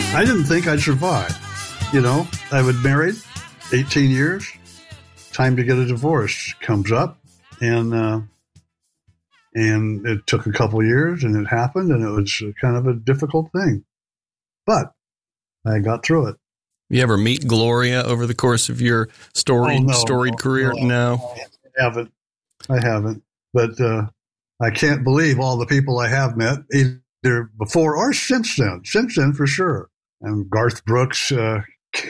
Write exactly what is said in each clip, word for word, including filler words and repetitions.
I didn't think I'd survive. You know, I was married eighteen years. Time to get a divorce comes up, and uh, and it took a couple years, and it happened, and it was kind of a difficult thing. But I got through it. You ever meet Gloria over the course of your storied, oh, no, storied no, career? No, No. I haven't. I haven't. But uh, I can't believe all the people I have met, either before or since then. Since then, for sure. And Garth Brooks uh,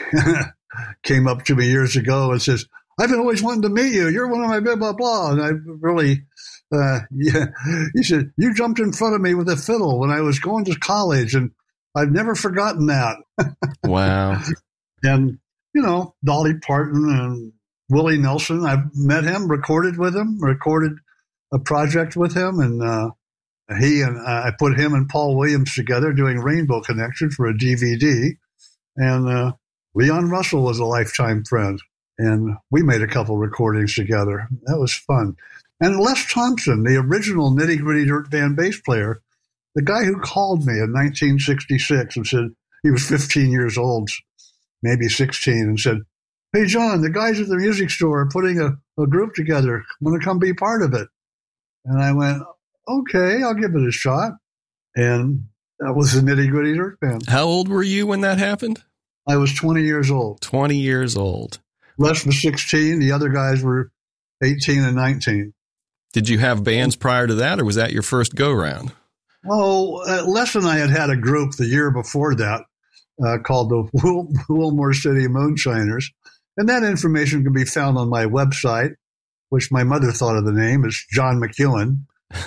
came up to me years ago and says, I've been always wanting to meet you. You're one of my blah, blah, blah. And I really, uh, yeah. He said, you jumped in front of me with a fiddle when I was going to college, and I've never forgotten that. Wow. And, you know, Dolly Parton and Willie Nelson, I've met him, recorded with him, recorded a project with him. And uh, he and uh, I put him and Paul Williams together doing Rainbow Connection for a D V D. And uh, Leon Russell was a lifetime friend. And we made a couple recordings together. That was fun. And Les Thompson, the original Nitty Gritty Dirt Band bass player, the guy who called me in nineteen sixty-six and said he was fifteen years old, maybe sixteen, and said, hey, John, the guys at the music store are putting a, a group together. Want to come be part of it? And I went, okay, I'll give it a shot. And that was the Nitty Gritty Dirt Band. How old were you when that happened? I was twenty years old. twenty years old. Les was sixteen. The other guys were eighteen and nineteen. Did you have bands prior to that, or was that your first go-round? Oh, uh, Les and I had had a group the year before that uh, called the Wil- Wilmore City Moonshiners. And that information can be found on my website, which my mother thought of the name as John McEwen.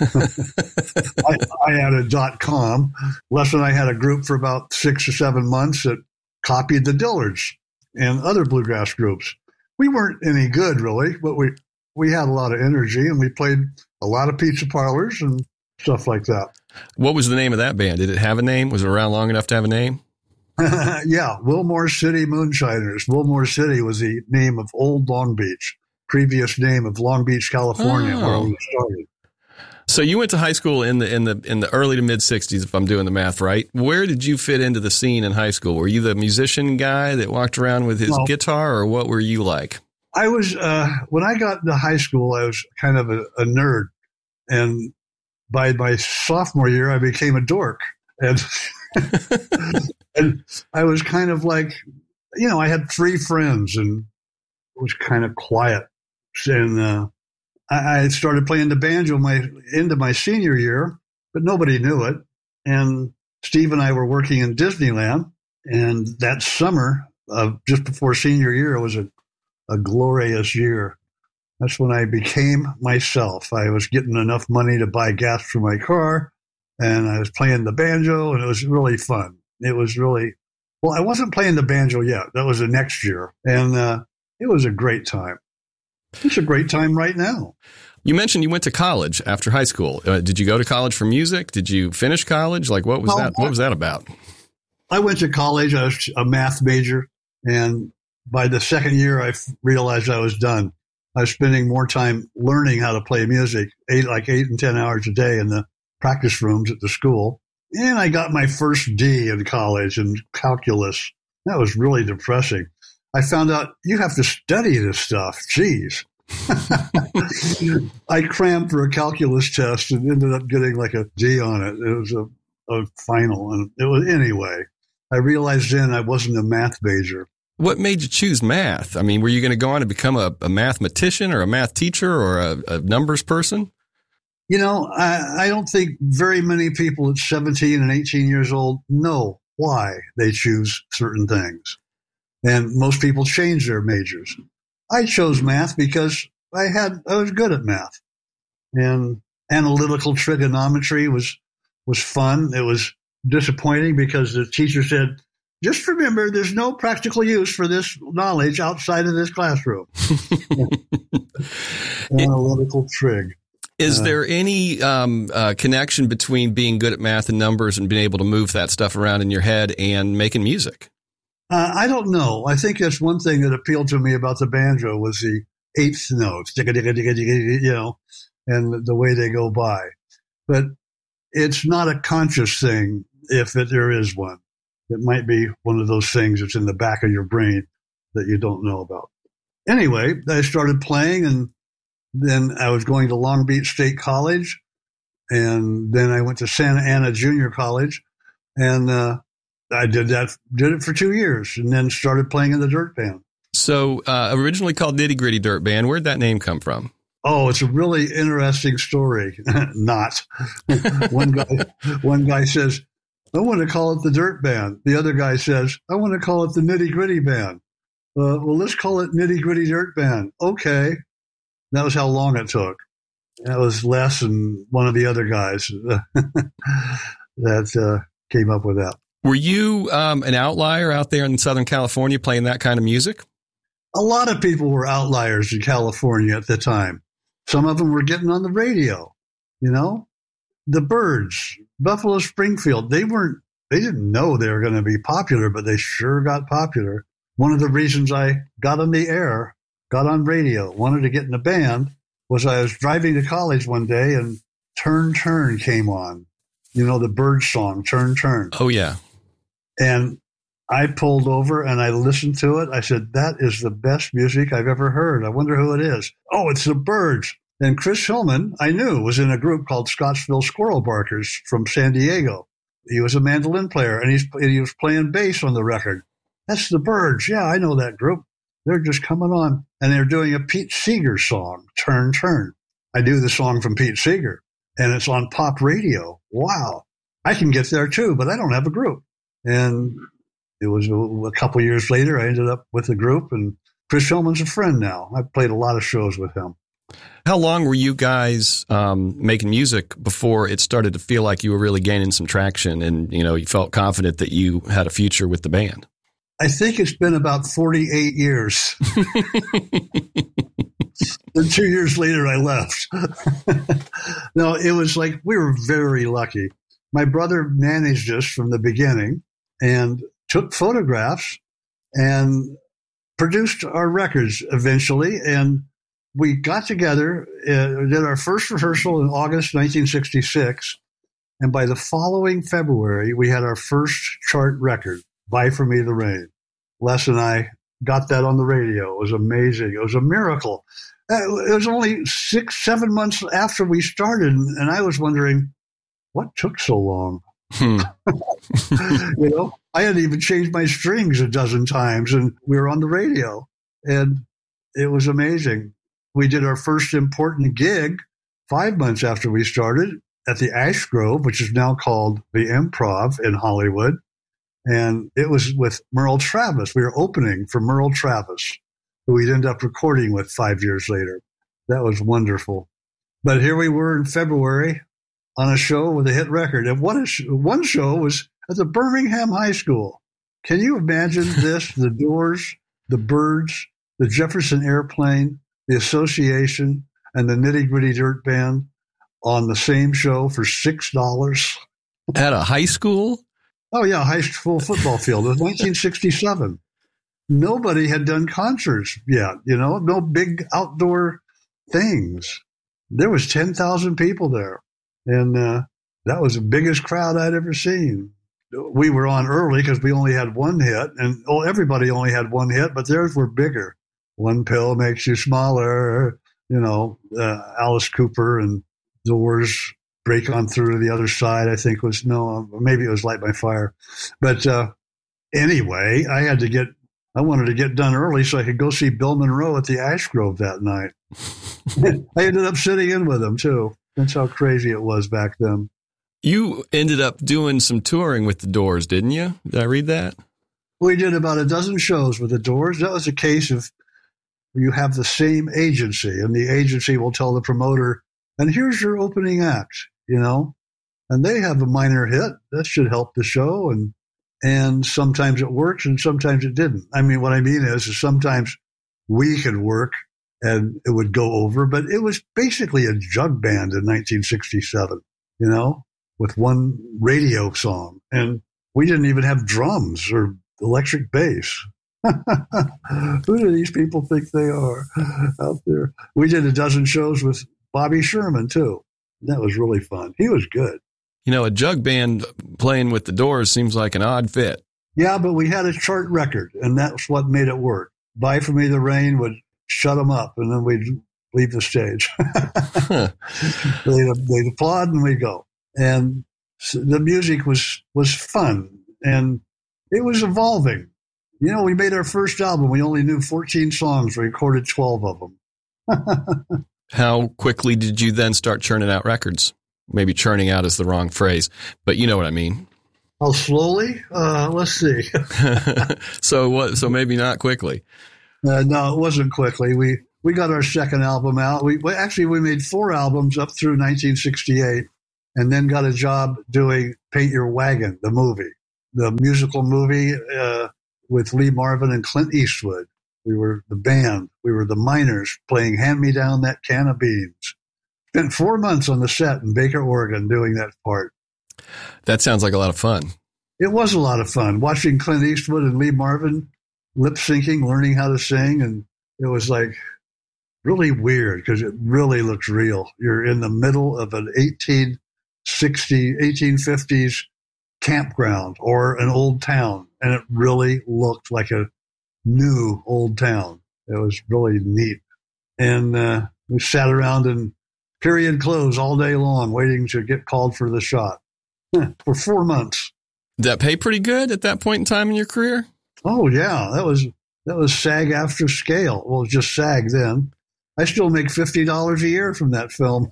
I, I added .com. Les and I had a group for about six or seven months that copied the Dillards and other bluegrass groups. We weren't any good, really, but we, we had a lot of energy, and we played a lot of pizza parlors and stuff like that. What was the name of that band? Did it have a name? Was it around long enough to have a name? Yeah, Wilmore City Moonshiners. Wilmore City was the name of Old Long Beach, previous name of Long Beach, California, Oh. where we started. So you went to high school in the in the in the early to mid sixties, if I'm doing the math right. Where did you fit into the scene in high school? Were you the musician guy that walked around with his No. guitar, or what were you like? I was, uh, when I got to high school, I was kind of a, a nerd. And by my sophomore year, I became a dork. And, and I was kind of like, you know, I had three friends and it was kind of quiet. And uh, I, I started playing the banjo my into my senior year, but nobody knew it. And Steve and I were working in Disneyland. And that summer, uh, just before senior year, was a a glorious year. That's when I became myself. I was getting enough money to buy gas for my car, and I was playing the banjo, and it was really fun. It was really, well, I wasn't playing the banjo yet. That was the next year, and uh, it was a great time. It's a great time right now. You mentioned you went to college after high school. Uh, did you go to college for music? Did you finish college? Like, what was Well, that? What was that about? I went to college. I was a math major, and by the second year, I realized I was done. I was spending more time learning how to play music, eight like eight and ten hours a day in the practice rooms at the school. And I got my first D in college in calculus. That was really depressing. I found out you have to study this stuff. Jeez. I crammed for a calculus test and ended up getting like a D on it. It was a, a final. And it was, anyway, I realized then I wasn't a math major. What made you choose math? I mean, were you going to go on to become a, a mathematician or a math teacher or a, a numbers person? You know, I, I don't think very many people at seventeen and eighteen years old know why they choose certain things. And most people change their majors. I chose math because I had I was good at math. And analytical trigonometry was was fun. It was disappointing because the teacher said, just remember, there's no practical use for this knowledge outside of this classroom. Analytical trig. Is Uh, there any um, uh, connection between being good at math and numbers and being able to move that stuff around in your head and making music? Uh, I don't know. I think that's one thing that appealed to me about the banjo was the eighth notes, you know, and the way they go by. But it's not a conscious thing if it, there is one. it might be one of those things that's in the back of your brain that you don't know about. Anyway, I started playing, and then I was going to Long Beach State College, and then I went to Santa Ana Junior College, and uh, I did that, did it for two years, and then started playing in the dirt band. So uh, originally called Nitty Gritty Dirt Band, where'd that name come from? Oh, it's a really interesting story. Not. one guy, one guy says, I want to call it the Dirt Band. The other guy says, I want to call it the Nitty Gritty Band. Uh, well, let's call it Nitty Gritty Dirt Band. Okay. That was how long it took. That was Les and one of the other guys that uh, came up with that. Were you um, an outlier out there in Southern California playing that kind of music? A lot of people were outliers in California at the time. Some of them were getting on the radio, you know. The Byrds, Buffalo Springfield, they weren't, they didn't know they were going to be popular, but they sure got popular. One of the reasons I got on the air, got on radio, wanted to get in a band, was I was driving to college one day and Turn, Turn came on. You know, the Byrds song, Turn, Turn. Oh, yeah. And I pulled over and I listened to it. I said, that is the best music I've ever heard. I wonder who it is. Oh, it's the Byrds. And Chris Hillman, I knew, was in a group called Scottsville Squirrel Barkers from San Diego. He was a mandolin player, and he's, he was playing bass on the record. That's the Byrds. Yeah, I know that group. They're just coming on. And they're doing a Pete Seeger song, Turn, Turn. I do the song from Pete Seeger, and it's on pop radio. Wow. I can get there too, but I don't have a group. And it was a, a couple years later, I ended up with a group, and Chris Hillman's a friend now. I've played a lot of shows with him. How long were you guys um, making music before it started to feel like you were really gaining some traction and, you know, you felt confident that you had a future with the band? I think it's been about forty-eight years. Then two years later, I left. No, it was like we were very lucky. My brother managed us from the beginning and took photographs and produced our records eventually. And we got together, uh, did our first rehearsal in August nineteen sixty-six. And by the following February, we had our first chart record, Buy For Me the Rain. Les and I got that on the radio. It was amazing. It was a miracle. It was only six, seven months after we started, and I was wondering, what took so long? Hmm. You know, I had even changed my strings a dozen times, and we were on the radio, and it was amazing. We did our first important gig five months after we started at the Ash Grove, which is now called the Improv in Hollywood. And it was with Merle Travis. We were opening for Merle Travis, who we'd end up recording with five years later. That was wonderful. But here we were in February on a show with a hit record. And one, one show was at the Birmingham High School. Can you imagine this? The Doors, the Byrds, the Jefferson Airplane, the Association, and the Nitty Gritty Dirt Band on the same show for six dollars. At a high school? Oh, yeah, high school football field. It was nineteen sixty-seven. Nobody had done concerts yet, you know, no big outdoor things. There was ten thousand people there, and uh, that was the biggest crowd I'd ever seen. We were on early because we only had one hit, and oh, everybody only had one hit, but theirs were bigger. One pill makes you smaller, you know, uh, Alice Cooper and Doors. Break On Through to the Other Side, I think was, no, maybe it was Light My Fire. But uh, anyway, I had to get, I wanted to get done early so I could go see Bill Monroe at the Ash Grove that night. I ended up sitting in with him, too. That's how crazy it was back then. You ended up doing some touring with the Doors, didn't you? Did I read that? We did about a dozen shows with the Doors. That was a case of you have the same agency, and the agency will tell the promoter, and here's your opening act, you know, and they have a minor hit. That should help the show. And and sometimes it works and sometimes it didn't. I mean, what I mean is, is sometimes we could work and it would go over, but it was basically a jug band in nineteen sixty-seven, you know, with one radio song. And we didn't even have drums or electric bass. Who do these people think they are out there? We did a dozen shows with Bobby Sherman, too. That was really fun. He was good. You know, a jug band playing with the Doors seems like an odd fit. Yeah, but we had a chart record, and that's what made it work. Buy For Me the Rain would shut them up, and then we'd leave the stage. Huh. they'd, they'd applaud, and we'd go. And so the music was, was fun, and it was evolving. You know, we made our first album. We only knew fourteen songs. We recorded twelve of them. How quickly did you then start churning out records? Maybe churning out is the wrong phrase, but you know what I mean. Oh, slowly? Uh, let's see. so what? So maybe not quickly. Uh, no, it wasn't quickly. We we got our second album out. We, we actually we made four albums up through nineteen sixty-eight, and then got a job doing Paint Your Wagon, the movie, the musical movie uh, with Lee Marvin and Clint Eastwood. We were the band. We were the Miners playing "Hand Me Down That Can of Beans." Spent four months on the set in Baker, Oregon, doing that part. That sounds like a lot of fun. It was a lot of fun watching Clint Eastwood and Lee Marvin lip syncing, learning how to sing. And it was like really weird because it really looks real. You're in the middle of an eighteen sixty, eighteen fifties campground or an old town. And it really looked like a new old town. It was really neat. And uh, we sat around in period clothes all day long waiting to get called for the shot. For four months. Did that pay pretty good at that point in time in your career? Oh yeah, that was that was SAG after scale. Well, it was just SAG then. I still make fifty dollars a year from that film.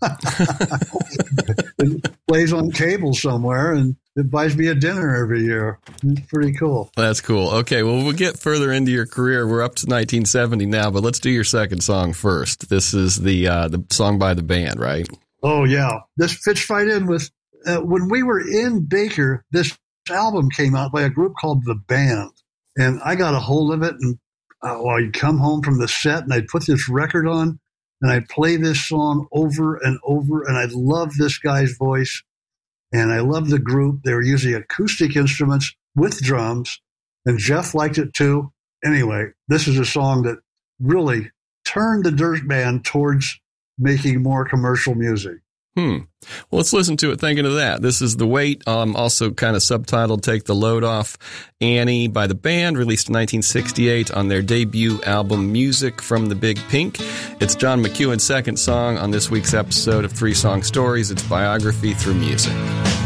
It plays on cable somewhere, and it buys me a dinner every year. It's pretty cool. That's cool. Okay, well, we'll get further into your career. We're up to nineteen seventy now, but let's do your second song first. This is the uh, the song by the band, right? Oh yeah, this fits right in with. Uh, when we were in Baker, this album came out by a group called The Band, and I got a hold of it, and uh, well, I'd come home from the set, and I'd put this record on, and I'd play this song over and over, and I loved this guy's voice, and I loved the group. They were using acoustic instruments with drums, and Jeff liked it too. Anyway, this is a song that really turned the Dirt Band towards making more commercial music. Hmm. Well, let's listen to it thinking of that. This is The Weight, um, also kind of subtitled Take the Load Off, Annie by the band, released in nineteen sixty-eight on their debut album Music from the Big Pink. It's John McEwen's second song on this week's episode of Three Song Stories, its biography through music.